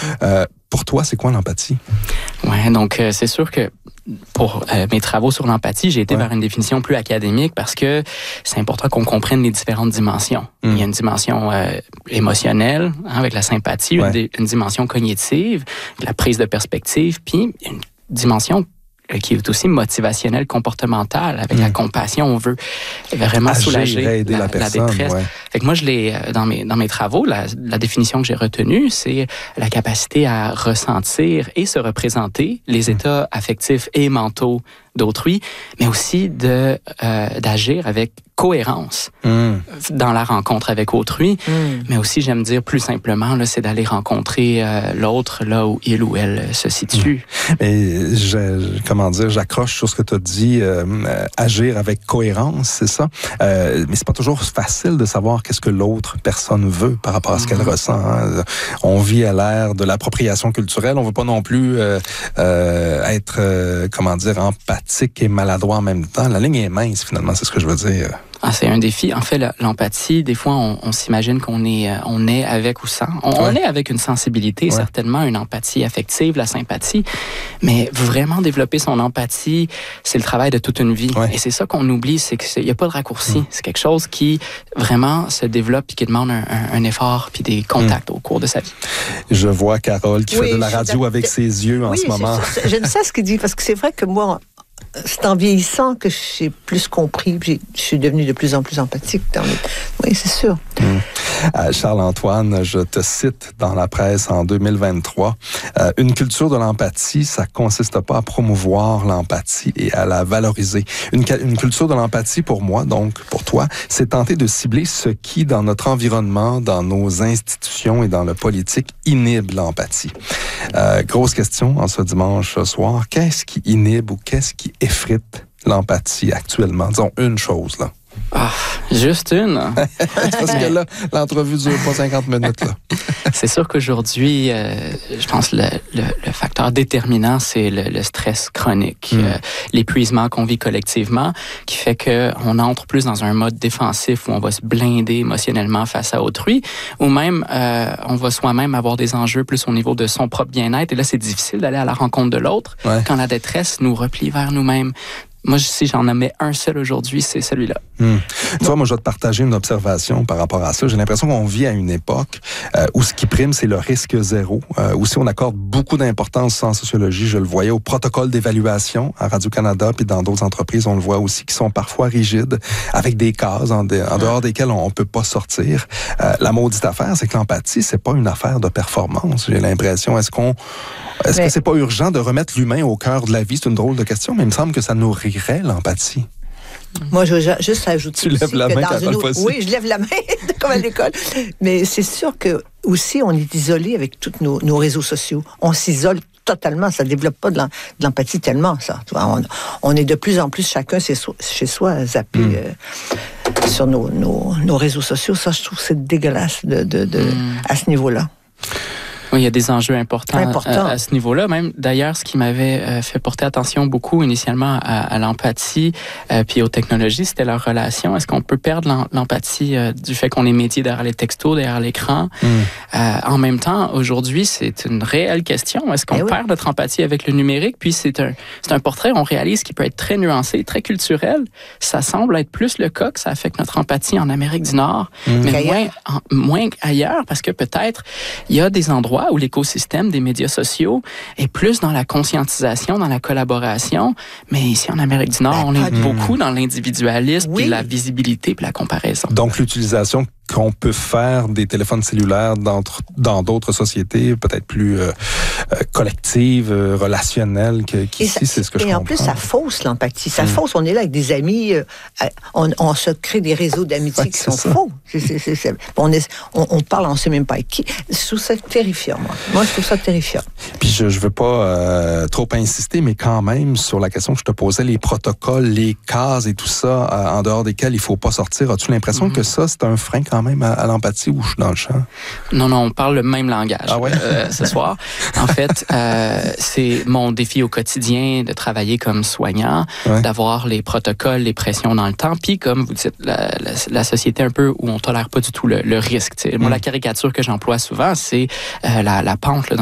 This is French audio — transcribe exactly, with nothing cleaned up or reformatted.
Euh, pour toi, c'est quoi l'empathie? Ouais, donc euh, c'est sûr que pour euh, mes travaux sur l'empathie, j'ai été ouais. vers une définition plus académique parce que c'est important qu'on comprenne les différentes dimensions. Mm. Il y a une dimension euh, émotionnelle, hein, avec la sympathie, ouais. une, une dimension cognitive, la prise de perspective, puis une dimension qui est aussi motivationnelle, comportementale, avec mmh. la compassion, on veut vraiment Agir, soulager aider la, la, personne, la détresse. Ouais. Fait que moi, je l'ai dans mes dans mes travaux, la, la définition que j'ai retenue, c'est la capacité à ressentir et se représenter les mmh. états affectifs et mentaux d'autrui, mais aussi de euh, d'agir avec cohérence mmh. dans la rencontre avec autrui, mmh. mais aussi, j'aime dire plus simplement, là, c'est d'aller rencontrer euh, l'autre là où il ou elle se situe. Mmh. Mais je, comment dire, j'accroche sur ce que tu as dit, euh, euh, agir avec cohérence, c'est ça. Euh, mais c'est pas toujours facile de savoir qu'est-ce que l'autre personne veut par rapport à ce mmh. qu'elle ressent. Hein. On vit à l'ère de l'appropriation culturelle, on veut pas non plus euh, euh, être, euh, comment dire, empathique et maladroit en même temps. La ligne est mince, finalement, c'est ce que je veux dire. Ah, c'est un défi. En fait, l'empathie, des fois, on, on s'imagine qu'on est, on est avec ou sans. On, ouais. on est avec une sensibilité, ouais. certainement, une empathie affective, la sympathie. Mais vraiment développer son empathie, c'est le travail de toute une vie. Ouais. Et c'est ça qu'on oublie, c'est qu'il n'y a pas de raccourci. Mmh. C'est quelque chose qui vraiment se développe et qui demande un, un, un effort puis des contacts mmh. au cours de sa vie. Je vois Carole qui oui, fait de la radio avec ses yeux en oui, ce moment. J'aime ça ce qu'il dit, parce que c'est vrai que moi, c'est en vieillissant que j'ai plus compris, je suis devenue de plus en plus empathique. Dans les... Oui, c'est sûr. Mmh. Euh, Charles-Antoine, je te cite dans la presse en deux mille vingt-trois. Euh, une culture de l'empathie, ça consiste pas à promouvoir l'empathie et à la valoriser. Une, une culture de l'empathie, pour moi, donc pour toi, c'est tenter de cibler ce qui, dans notre environnement, dans nos institutions et dans le politique, inhibe l'empathie. Euh, grosse question en ce dimanche soir. Qu'est-ce qui inhibe ou qu'est-ce qui effrite l'empathie actuellement? Disons une chose, là. Ah, juste une. Parce que là, l'entrevue dure pas cinquante minutes. Là. C'est sûr qu'aujourd'hui, euh, je pense que le, le, le facteur déterminant, c'est le, le stress chronique, mm. euh, l'épuisement qu'on vit collectivement, qui fait qu'on entre plus dans un mode défensif où on va se blinder émotionnellement face à autrui, ou même euh, on va soi-même avoir des enjeux plus au niveau de son propre bien-être. Et là, c'est difficile d'aller à la rencontre de l'autre ouais. quand la détresse nous replie vers nous-mêmes. Moi, si j'en mets un seul aujourd'hui, c'est celui-là. Hum. Tu vois, moi, je vais te partager une observation par rapport à ça. J'ai l'impression qu'on vit à une époque euh, où ce qui prime, c'est le risque zéro. Euh, aussi, on accorde beaucoup d'importance en sociologie. Je le voyais au protocole d'évaluation à Radio-Canada, puis dans d'autres entreprises, on le voit aussi, qui sont parfois rigides, avec des cases en, de, en dehors desquelles on ne peut pas sortir. Euh, la maudite affaire, c'est que l'empathie, c'est pas une affaire de performance. J'ai l'impression, est-ce qu'on Est-ce mais... que c'est pas urgent de remettre l'humain au cœur de la vie? C'est une drôle de question, mais il me semble que ça nourrirait l'empathie. Moi, je veux juste ajouter tu lèves la main, dans une autre... Oui, je lève la main, comme à l'école. Mais c'est sûr que aussi, on est isolé avec tous nos, nos réseaux sociaux. On s'isole totalement. Ça ne développe pas de l'empathie tellement, ça. Tu vois, on, on est de plus en plus chacun chez soi, zappé mm. euh, sur nos, nos, nos réseaux sociaux. Ça, je trouve que c'est dégueulasse de, de, de, mm. à ce niveau-là. Oui, il y a des enjeux importants Important. à, à ce niveau-là. Même d'ailleurs, ce qui m'avait euh, fait porter attention beaucoup initialement à, à l'empathie euh, puis aux technologies, c'était leur relation. Est-ce qu'on peut perdre l'empathie euh, du fait qu'on est métier derrière les textos, derrière l'écran? Mm. Euh, en même temps, aujourd'hui, c'est une réelle question. Est-ce qu'on eh oui. perd notre empathie avec le numérique? Puis c'est un, c'est un portrait, on réalise, qui peut être très nuancé, très culturel. Ça semble être plus le cas que ça affecte notre empathie en Amérique du Nord, mm. mais moins, en, moins ailleurs, parce que peut-être il y a des endroits où l'écosystème des médias sociaux est plus dans la conscientisation, dans la collaboration, mais ici en Amérique du Nord, on est mmh. beaucoup dans l'individualisme, oui. puis la visibilité, puis la comparaison. Donc l'utilisation qu'on peut faire des téléphones cellulaires dans, dans d'autres sociétés, peut-être plus euh, euh, collectives, euh, relationnelles qu'ici, c'est ce que je comprends. Et en plus, ça fausse l'empathie. Ça mmh. fausse. On est là avec des amis, euh, on, on se crée des réseaux d'amitié ouais, qui sont ça. faux. C'est, c'est, c'est, c'est, on, est, on, on parle, on ne sait même pas avec qui. Je trouve ça terrifiant, moi. Moi, je trouve ça terrifiant. Puis je ne veux pas euh, trop insister, mais quand même, sur la question que je te posais, les protocoles, les cases et tout ça, euh, en dehors desquels il ne faut pas sortir, as-tu l'impression mmh. que ça, c'est un frein quand même à, à l'empathie ou je suis dans le champ? Non, non, on parle le même langage ah ouais? euh, ce soir. En fait, euh, c'est mon défi au quotidien de travailler comme soignant, ouais. d'avoir les protocoles, les pressions dans le temps, puis comme vous dites, la, la, la société un peu où on tolère pas du tout le, le risque. T'sais. Moi, mmh. la caricature que j'emploie souvent, c'est euh, la, la pente là,